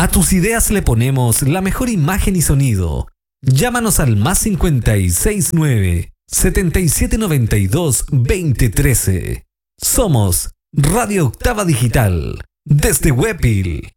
A tus ideas le ponemos la mejor imagen y sonido. Llámanos al +569 7792 2013. Somos Radio Octava Digital, desde Huépil.